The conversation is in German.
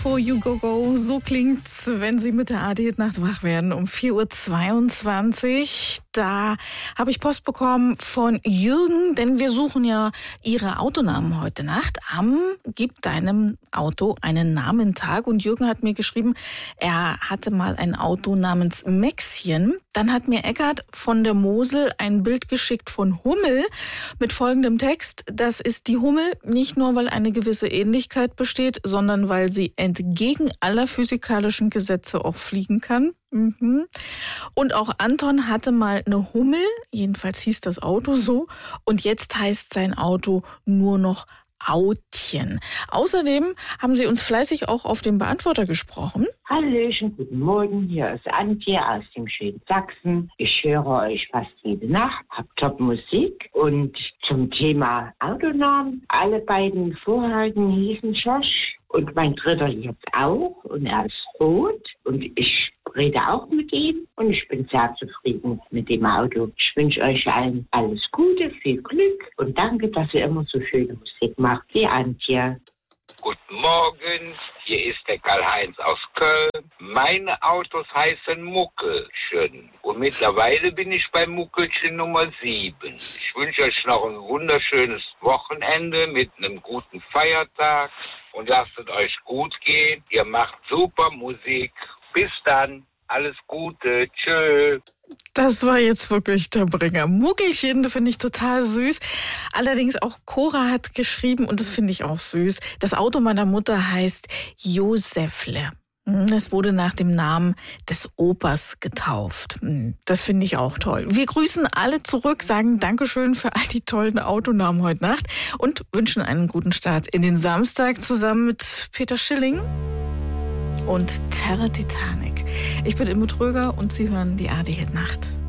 Before You Go Go, so klingt's, wenn Sie mit der AD-Nacht wach werden um 4:22 Uhr. Da habe ich Post bekommen von Jürgen, denn wir suchen ja Ihre Autonamen heute Nacht. Gib deinem Auto einen Namentag. Und Jürgen hat mir geschrieben, er hatte mal ein Auto namens Mäxchen. Dann hat mir Eckart von der Mosel ein Bild geschickt von Hummel mit folgendem Text. Das ist die Hummel, nicht nur, weil eine gewisse Ähnlichkeit besteht, sondern weil sie entgegen aller physikalischen Gesetze auch fliegen kann. Und auch Anton hatte mal eine Hummel, jedenfalls hieß das Auto so, und jetzt heißt sein Auto nur noch Autchen. Außerdem haben sie uns fleißig auch auf dem Beantworter gesprochen. Hallöchen, guten Morgen, hier ist Antje aus dem schönen Sachsen. Ich höre euch fast jede Nacht, hab Top-Musik und zum Thema Autonamen. Alle beiden vorherigen hießen Josh und mein dritter jetzt auch und er ist rot und ich rede auch mit ihm und ich bin sehr zufrieden mit dem Auto. Ich wünsche euch allen alles Gute, viel Glück und danke, dass ihr immer so schöne Musik macht. Die Antje. Guten Morgen, hier ist der Karl-Heinz aus Köln. Meine Autos heißen Muckelchen und mittlerweile bin ich bei Muckelchen Nummer 7. Ich wünsche euch noch ein wunderschönes Wochenende mit einem guten Feiertag und lasst es euch gut gehen. Ihr macht super Musik. Bis dann, alles Gute, tschö. Das war jetzt wirklich der Bringer. Muckelchen finde ich total süß. Allerdings auch Cora hat geschrieben, und das finde ich auch süß, das Auto meiner Mutter heißt Josefle. Es wurde nach dem Namen des Opas getauft. Das finde ich auch toll. Wir grüßen alle zurück, sagen Dankeschön für all die tollen Autonamen heute Nacht und wünschen einen guten Start in den Samstag zusammen mit Peter Schilling und Terra Titanic. Ich bin Immo Tröger und Sie hören die AD-Nacht.